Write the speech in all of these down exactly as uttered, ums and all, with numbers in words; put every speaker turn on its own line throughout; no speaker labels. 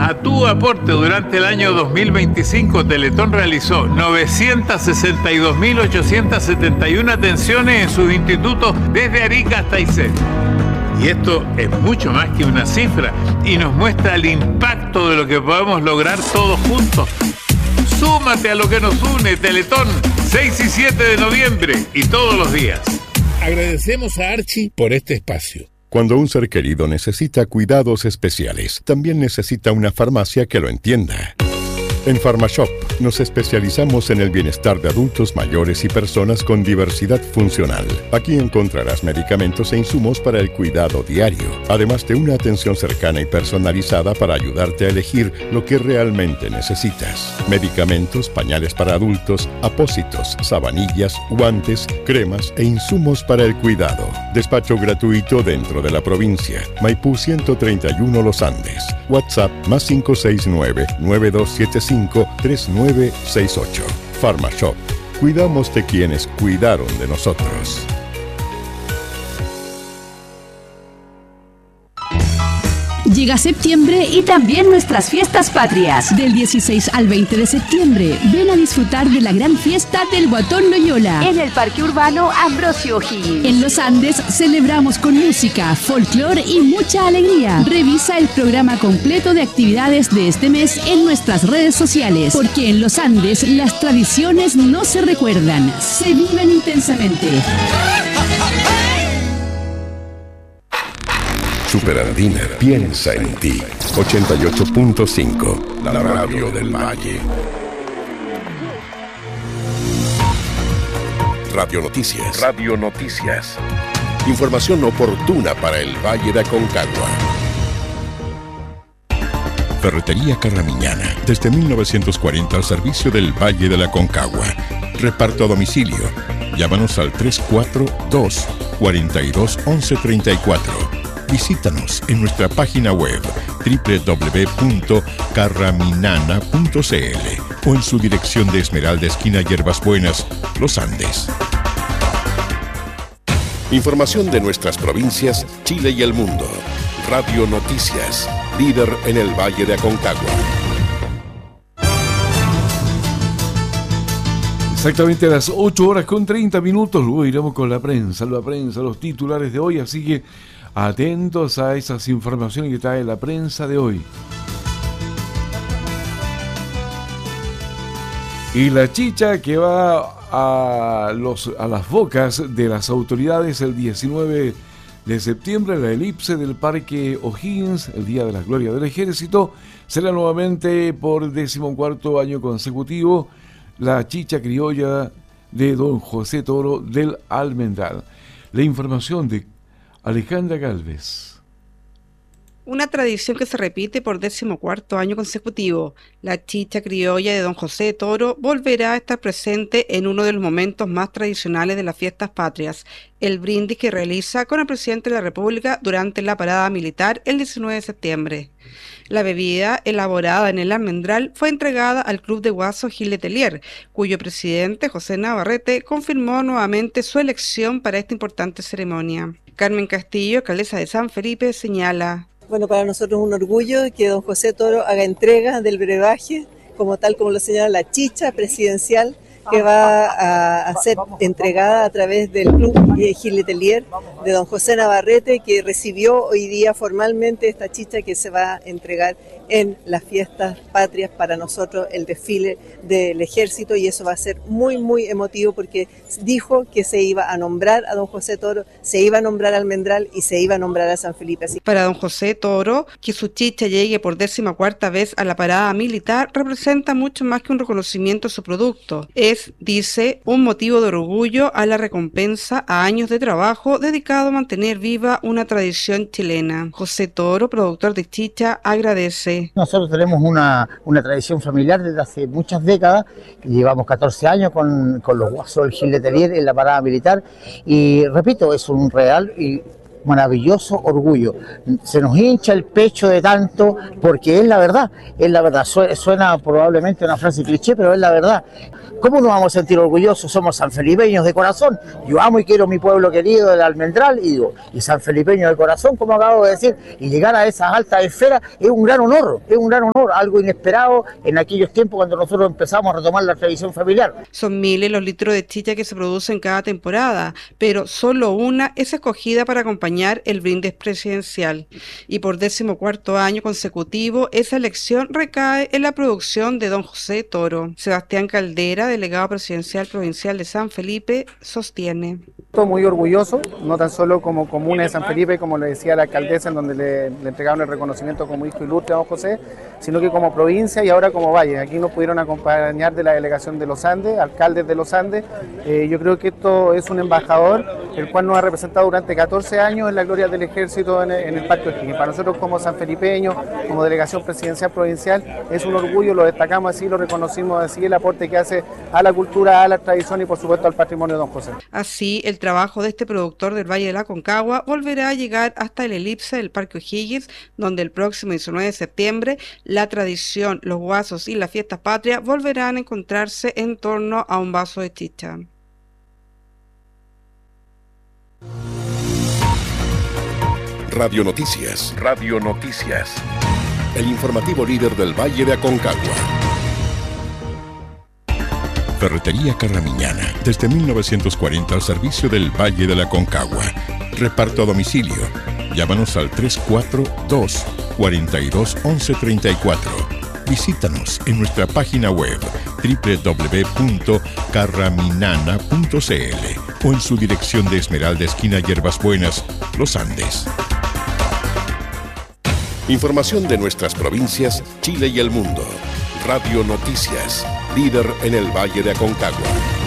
A tu aporte durante el año dos mil veinticinco, Teletón realizó novecientas sesenta y dos mil ochocientas setenta y una atenciones en sus institutos desde Arica hasta Aysén. Y esto es mucho más que una cifra y nos muestra el impacto de lo que podemos lograr todos juntos. Súmate a lo que nos une, Teletón, seis y siete de noviembre y todos los días. Agradecemos a Archie por este espacio.
Cuando un ser querido necesita cuidados especiales, también necesita una farmacia que lo entienda. En PharmaShop nos especializamos en el bienestar de adultos mayores y personas con diversidad funcional. Aquí encontrarás medicamentos e insumos para el cuidado diario, además de una atención cercana y personalizada para ayudarte a elegir lo que realmente necesitas. Medicamentos, pañales para adultos, apósitos, sabanillas, guantes, cremas e insumos para el cuidado. Despacho gratuito dentro de la provincia. Maipú ciento treinta y uno Los Andes. WhatsApp más cinco seis nueve, nueve dos siete cinco, tres nueve seis ocho. PharmaShop. Cuidamos de quienes cuidaron de nosotros.
Llega septiembre y también nuestras fiestas patrias. Del dieciséis al veinte de septiembre, ven a disfrutar de la gran fiesta del Guatón Loyola
en el Parque Urbano Ambrosio O'Higgins.
En Los Andes celebramos con música, folclor y mucha alegría. Revisa el programa completo de actividades de este mes en nuestras redes sociales, porque en Los Andes las tradiciones no se recuerdan, se viven intensamente.
Superandina piensa en ti. ochenta y ocho punto cinco, la radio del Valle. Radio Noticias. Radio Noticias. Información oportuna para el Valle de Aconcagua. Ferretería Carramiñana. Desde mil novecientos cuarenta al servicio del Valle de la Aconcagua. Reparto a domicilio. Llámanos al tres cuatro dos, cuatro dos, once treinta y cuatro. Visítanos en nuestra página web doble u doble u doble u punto carraminana punto c l o en su dirección de Esmeralda, esquina Hierbas Buenas, Los Andes. Información de nuestras provincias, Chile y el mundo. Radio Noticias, líder en el Valle de Aconcagua.
Exactamente a las ocho horas con treinta minutos. Luego iremos con la prensa, la prensa, los titulares de hoy, así que atentos a esas informaciones que trae la prensa de hoy. Y la chicha que va a, los, a las bocas de las autoridades el diecinueve de septiembre, la elipse del Parque O'Higgins, el Día de la Gloria del Ejército, será nuevamente por decimocuarto año consecutivo la chicha criolla de don José Toro del Almendral. La información de Alejandra Galvez.
Una tradición que se repite por decimocuarto año consecutivo. La chicha criolla de don José Toro volverá a estar presente en uno de los momentos más tradicionales de las fiestas patrias, el brindis que realiza con el presidente de la República durante la parada militar el diecinueve de septiembre. La bebida, elaborada en el Almendral, fue entregada al Club de Guaso Gil Letelier, cuyo presidente, José Navarrete, confirmó nuevamente su elección para esta importante ceremonia. Carmen Castillo, alcaldesa de San Felipe, señala:
Bueno, para nosotros es un orgullo que don José Toro haga entrega del brebaje, como tal como lo señala la chicha presidencial, que va a, a ser entregada a través del Club Gil Letelier de don José Navarrete, que recibió hoy día formalmente esta chicha que se va a entregar en las fiestas patrias para nosotros, el desfile del ejército, y eso va a ser muy muy emotivo porque dijo que se iba a nombrar a don José Toro, se iba a nombrar a Almendral y se iba a nombrar a San Felipe. Así.
Para don José Toro, que su chicha llegue por décima cuarta vez a la parada militar representa mucho más que un reconocimiento a su producto. Es, dice, un motivo de orgullo a la recompensa a años de trabajo dedicado a mantener viva una tradición chilena. José Toro, productor de chicha, agradece.
Nosotros tenemos una, una tradición familiar desde hace muchas décadas, llevamos catorce años con, con los guasos del Gil Letelier en la parada militar y repito, es un real y maravilloso orgullo. Se nos hincha el pecho de tanto, porque es la verdad, es la verdad. Suena probablemente una frase cliché, pero es la verdad. ¿Cómo nos vamos a sentir orgullosos? Somos sanfelipeños de corazón. Yo amo y quiero mi pueblo querido del Almendral y digo, y sanfelipeño de corazón, como acabo de decir, y llegar a esas altas esferas es un gran honor, es un gran honor, algo inesperado en aquellos tiempos cuando nosotros empezamos a retomar la tradición familiar.
Son miles los litros de chicha que se producen cada temporada, pero solo una es escogida para acompañar el brindis presidencial. Y por decimocuarto año consecutivo, esa elección recae en la producción de don José Toro. Sebastián Caldera, delegado presidencial provincial de San Felipe, sostiene.
Estoy muy orgulloso, no tan solo como comuna de San Felipe, como le decía la alcaldesa, en donde le, le entregaron el reconocimiento como hijo ilustre a don José, sino que como provincia y ahora como valle. Aquí nos pudieron acompañar de la delegación de los Andes, alcaldes de los Andes. Eh, yo creo que esto es un embajador, el cual nos ha representado durante catorce años en la gloria del ejército en el, en el Parque O'Higgins. Para nosotros como sanfelipeños, como delegación presidencial provincial, es un orgullo, lo destacamos así, lo reconocimos así, el aporte que hace a la cultura, a la tradición y por supuesto al patrimonio de don José.
Así, el trabajo de este productor del Valle de la Aconcagua volverá a llegar hasta el elipse del Parque O'Higgins, donde el próximo diecinueve de septiembre la tradición, los guasos y las fiestas patrias volverán a encontrarse en torno a un vaso de chicha.
Radio Noticias. Radio Noticias. El informativo líder del Valle de Aconcagua. Ferretería Carramiñana, desde mil novecientos cuarenta al servicio del Valle de la Aconcagua. Reparto a domicilio. Llámanos al tres cuatro dos, cuatro dos, once treinta y cuatro. Visítanos en nuestra página web doble u doble u doble u punto carraminana punto c l o en su dirección de Esmeralda, esquina Hierbas Buenas, Los Andes. Información de nuestras provincias, Chile y el mundo. Radio Noticias, líder en el Valle de Aconcagua.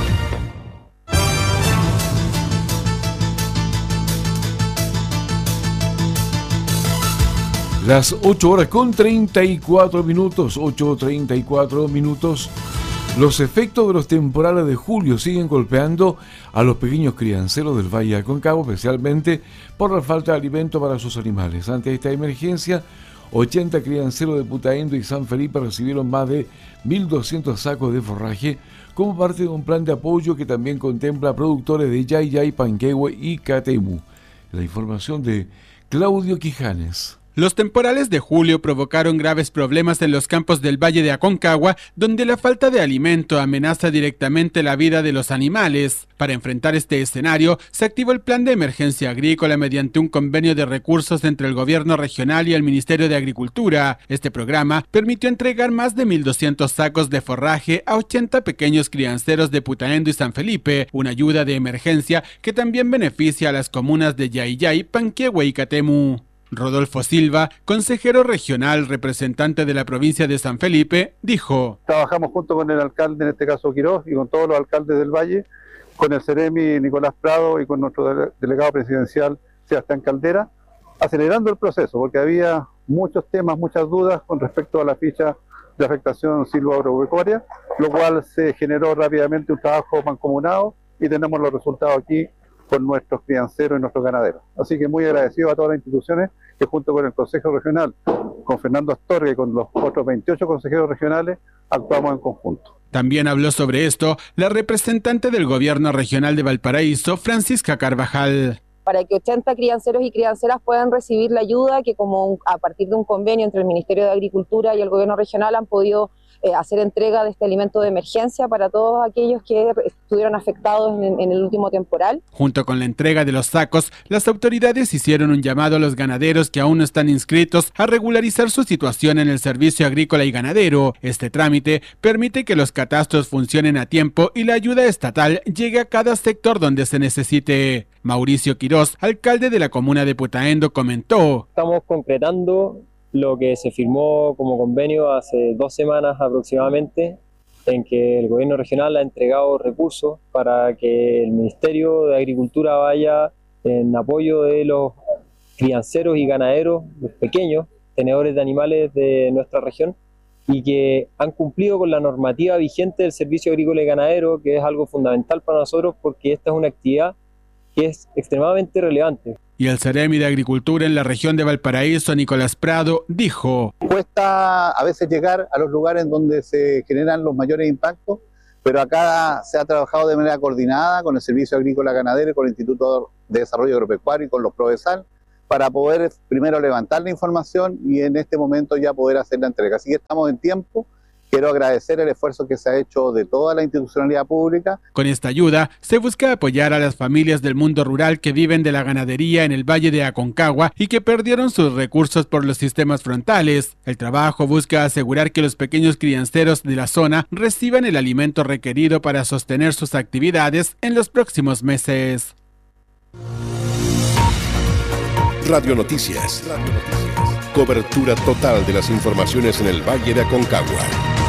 Las ocho horas con treinta y cuatro minutos, ocho treinta y cuatro minutos. Los efectos de los temporales de julio siguen golpeando a los pequeños crianceros del Valle de Aconcagua, especialmente por la falta de alimento para sus animales. Ante esta emergencia, ochenta crianceros de Putaendo y San Felipe recibieron más de mil doscientos sacos de forraje como parte de un plan de apoyo que también contempla productores de Yayay, Panquehue y Catemu. La información de Claudio Quijanes.
Los temporales de julio provocaron graves problemas en los campos del Valle de Aconcagua, donde la falta de alimento amenaza directamente la vida de los animales. Para enfrentar este escenario, se activó el Plan de Emergencia Agrícola mediante un convenio de recursos entre el Gobierno regional y el Ministerio de Agricultura. Este programa permitió entregar más de mil doscientos sacos de forraje a ochenta pequeños crianceros de Putaendo y San Felipe, una ayuda de emergencia que también beneficia a las comunas de Yayay, Panquehue y Catemu. Rodolfo Silva, consejero regional representante de la provincia de San Felipe, dijo:
Trabajamos junto con el alcalde, en este caso Quirós, y con todos los alcaldes del Valle, con el Ceremi Nicolás Prado y con nuestro delegado presidencial Sebastián Caldera, acelerando el proceso, porque había muchos temas, muchas dudas con respecto a la ficha de afectación silvoagropecuaria, lo cual se generó rápidamente un trabajo mancomunado y tenemos los resultados aquí con nuestros crianceros y nuestros ganaderos. Así que muy agradecido a todas las instituciones que junto con el Consejo Regional, con Fernando Astorga y con los otros veintiocho consejeros regionales, actuamos en conjunto.
También habló sobre esto la representante del Gobierno Regional de Valparaíso, Francisca Carvajal.
Para que ochenta crianceros y crianceras puedan recibir la ayuda que como a partir de un convenio entre el Ministerio de Agricultura y el Gobierno Regional han podido Eh, hacer entrega de este alimento de emergencia para todos aquellos que estuvieron afectados en, en el último temporal.
Junto con la entrega de los sacos, las autoridades hicieron un llamado a los ganaderos que aún no están inscritos a regularizar su situación en el Servicio Agrícola y Ganadero. Este trámite permite que los catastros funcionen a tiempo y la ayuda estatal llegue a cada sector donde se necesite. Mauricio Quirós, alcalde de la comuna de Putaendo, comentó:
Estamos concretando lo que se firmó como convenio hace dos semanas aproximadamente, en que el gobierno regional ha entregado recursos para que el Ministerio de Agricultura vaya en apoyo de los crianceros y ganaderos, los pequeños tenedores de animales de nuestra región, y que han cumplido con la normativa vigente del Servicio Agrícola y Ganadero, que es algo fundamental para nosotros porque esta es una actividad que es extremadamente relevante.
Y el Ceremi de Agricultura en la región de Valparaíso, Nicolás Prado, dijo:
cuesta a veces llegar a los lugares donde se generan los mayores impactos, pero acá se ha trabajado de manera coordinada con el Servicio Agrícola Ganadero, con el Instituto de Desarrollo Agropecuario y con los Prodesal, para poder primero levantar la información y en este momento ya poder hacer la entrega. Así que estamos en tiempo. Quiero agradecer el esfuerzo que se ha hecho de toda la institucionalidad pública.
Con esta ayuda se busca apoyar a las familias del mundo rural que viven de la ganadería en el Valle de Aconcagua y que perdieron sus recursos por los sistemas frontales. El trabajo busca asegurar que los pequeños crianceros de la zona reciban el alimento requerido para sostener sus actividades en los próximos meses.
Radio Noticias. Radio Noticias. Cobertura total de las informaciones en el Valle de Aconcagua.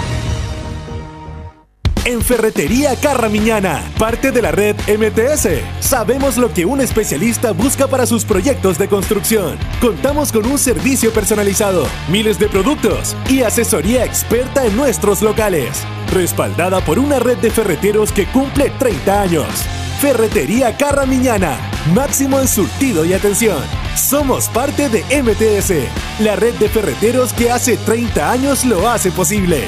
En Ferretería Carramiñana, parte de la red M T S. Sabemos lo que un especialista busca para sus proyectos de construcción. Contamos con un servicio personalizado, miles de productos y asesoría experta en nuestros locales. Respaldada por una red de ferreteros que cumple treinta años. Ferretería Carramiñana, máximo en surtido y atención. Somos parte de M T S, la red de ferreteros que hace treinta años lo hace posible.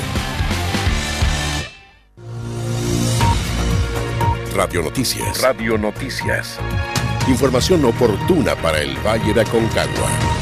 Radio Noticias. Radio Noticias. Información oportuna para el Valle de Aconcagua.